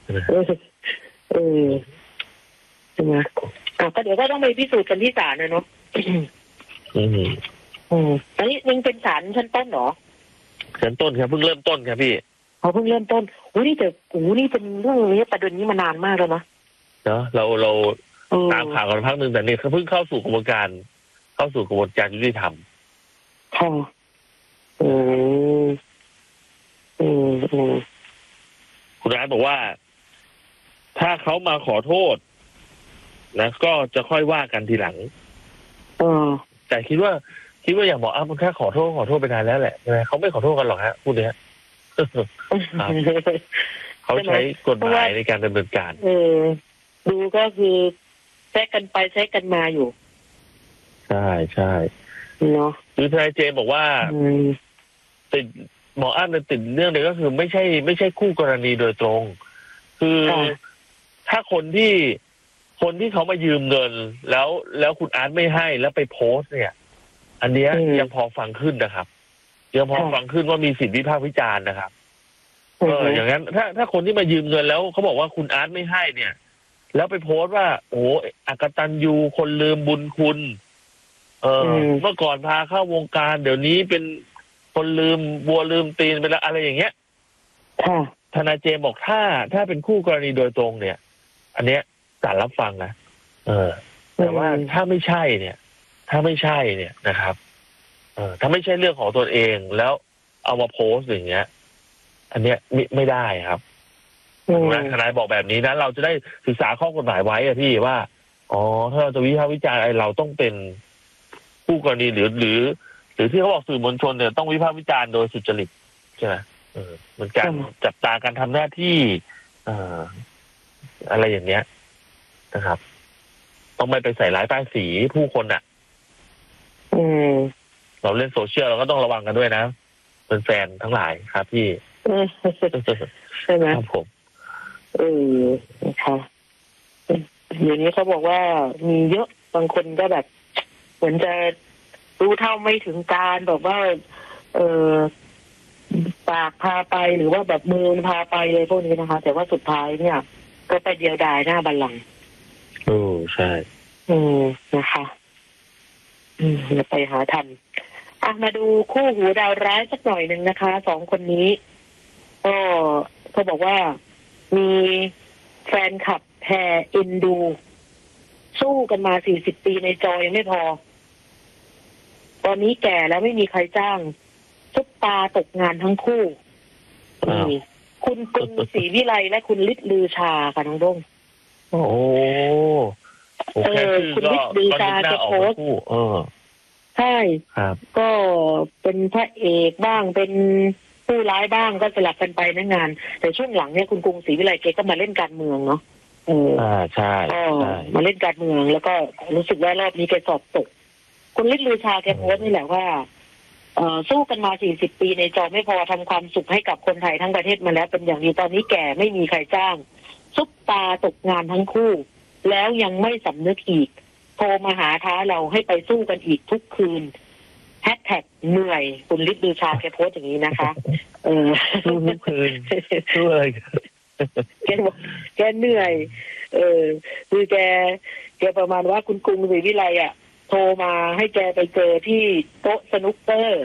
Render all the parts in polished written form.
เออเออใช่ไหมก็เดี๋ยวก็ต้องไปพิสูจน์กันที่ศาลนะเนาะอันนี้ยังเป็นศาลชั้นต้นเหรอชั้นต้นครับเพิ่งเริ่มต้นครับพี่เขาเพิ่งเริ่มต้นนี่แต่นี่เป็นเรื่องนี้ประเด็นนี้มานานมากแล้วนะเนาะเราตามข่าวกันพักหนึ่งแต่นี่เขาเพิ่งเข้าสู่กระบวนการยุติธรรมค่ะคุณอาร์ตบอกว่าถ้าเขามาขอโทษนะก็จะค่อยว่ากันทีหลังแต่คิดว่าอย่างบอกมันแค่ขอโทษไปนานแล้วแหละใช่ไหมเขาไม่ขอโทษกันหรอกฮะพูดเนี้ยเขาใช้กฎหมายในการดำเนินการดูก็คือแทรกกันไปแทรกกันมาอยู่ใช่เนาะคือทนายเจมบอกว่าติดหมออ้ำติดเรื่องเดียวก็คือไม่ใช่คู่กรณีโดยตรงคือถ้าคนที่เขามายืมเงินแล้วคุณอาร์ตไม่ให้แล้วไปโพสต์เนี่ยอันเนี้ยยังพอฟังขึ้นนะครับยังพอฟังขึ้นว่ามีสิทธิวิพากษ์วิจารณ์นะครับอย่างนั้นถ้าคนที่มายืมเงินแล้วเขาบอกว่าคุณอาร์ตไม่ให้เนี่ยแล้วไปโพสต์ว่าโอ้อกตัญญูคนลืมบุญคุณเมื่อก่อนพาเข้าวงการเดี๋ยวนี้เป็นคนลืมบัวลืมตีนไปแล้วอะไรอย่างเงี้ยทนายเจมบอกถ้าเป็นคู่กรณีโดยตรงเนี่ยอันเนี้ยศาลรับฟังนะแต่ว่าถ้าไม่ใช่เนี่ยนะครับถ้าไม่ใช่เรื่องของตนเองแล้วเอามาโพสต์อย่างเงี้ยอันเนี้ยไม่ได้ครับทนายบอกแบบนี้นะเราจะได้ศึกษาข้อกฎหมายไว้อะพี่ว่าถ้าเราจะวิพากษ์วิจารณ์อะไรเราต้องเป็นคู่กรณีหรือที่เขาบอกสื่อมวลชนเนี่ยต้องวิพากษ์วิจารณ์โดยสุจริตใช่ไหมเหมือนการจับตาการทำหน้าที่อะไรอย่างเนี้ยนะครับต้องไม่ไปใส่ร้ายป้ายสีผู้คนอ่ะเราเล่นโซเชียลเราก็ต้องระวังกันด้วยนะเป็นแฟนทั้งหลายครับพี่ใช่ไหมครับผมนะคะอย่างนี้เขาบอกว่ามีเยอะบางคนก็แบบเหมือนจะรู้เท่าไม่ถึงการแบบว่าปากพาไปหรือว่าแบบมือพาไปเลยพวกนี้นะคะแต่ว่าสุดท้ายเนี่ยก็ไปเดียวดายหน้าบัลลังก์ใช่นะคะไปหาทันมาดูคู่หูดาวร้ายสักหน่อยหนึ่งนะคะสองคนนี้ก็เขาบอกว่ามีแฟนคลับแห่เอ็นดูสู้กันมา40 ปีในจอยังไม่พอตอนนี้แก่แล้วไม่มีใครจ้างซุปตาตกงานทั้งคู่คุณกรุงศรีวิไลและคุณฤทธิ์ลือชาค่ะน้องด้งคุณฤทธิ์ลือชาจะโพสต์ใช่ก็เป็นพระเอกบ้างเป็นผู้ร้ายบ้างก็สลับกันไปในงานแต่ช่วงหลังเนี่ยคุณกรุงศรีวิไลแกก็มาเล่นการเมืองเนาะใช่มาเล่นการเมืองแล้วก็รู้สึกว่ารอบนี้แกสอบตกคุณฤทธิ์ลือชาแกโพสต์นี่แหละว่าสู้กันมา40 ปีในจอไม่พอทำความสุขให้กับคนไทยทั้งประเทศมาแล้วเป็นอย่างดีตอนนี้แก่ไม่มีใครจ้างซุปตาตกงานทั้งคู่แล้วยังไม่สำนึกอีกโทรมาหาท้าเราให้ไปสู้กันอีกทุกคืนแฮชแท็กเหนื่อยคุณฤทธิ์ลือชาแกโพสต์อย่างนี้นะคะสู้ทุกคืนสู้เลยแกบอกแกเหนื่อยคือแกประมาณว่าคุณกรุงศรีวิไลโทรมาให้แกไปเจอที่โต๊ะสนุกเกอร์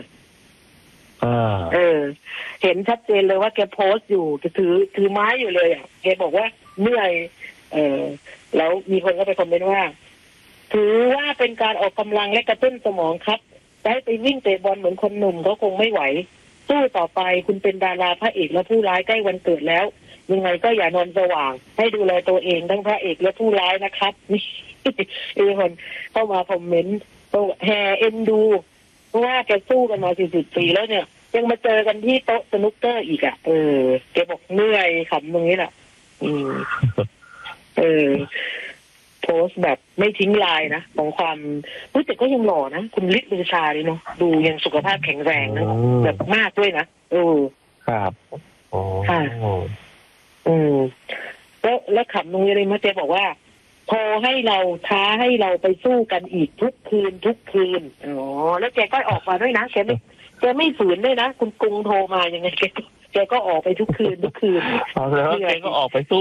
เห็นชัดเจนเลยว่าแกโพสต์อยู่แกถือไม้อยู่เลยแกบอกว่าเหนื่อยแล้วมีคนก็ไปคอมเมนต์ว่าถือว่าเป็นการออกกำลังและกระตุ้นสมองครับจะให้ไปวิ่งเตะบอลเหมือนคนหนุ่มเขาคงไม่ไหวสู้ต่อไปคุณเป็นดาราพระเอกและผู้ร้ายใกล้วันเกิดแล้วยังไงก็อย่านอนสว่างให้ดูแลตัวเองทั้งพระเอกและผู้ร้ายนะครับมีคนเข้ามาคอมเมนต์แห่เอ็นดูเพราะว่าแกสู้กันมา40 ปีแล้วเนี่ยยังมาเจอกันที่โต๊ะสนุกเกอร์อีกแกบอกเหนื่อยขำตรงนี้แหละโพสต์แบบไม่ทิ้งลายนะของความรู้สึกก็ยังหล่อนะคุณฤทธิ์ลือชาดิเนาะดูยังสุขภาพแข็งแรงนะแบบมากด้วยนะครับค่ะแล้วขำตรงนี้เลยมาเจบอกว่าโทรให้เราท้าให้เราไปสู้กันอีกทุกคืนแล้วแกก็ออกมาด้วยนะแกไม่ฝืนด้วยนะคุณกรุงโทรมายังไงแกก็ออกไปทุกคืนแล้วแกก็ออกไปสู้